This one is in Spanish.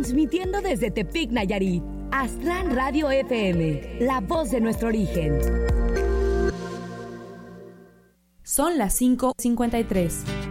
transmitiendo desde Tepic, Nayarit. Aztlán Radio FM, la voz de nuestro origen. Son las 5:53.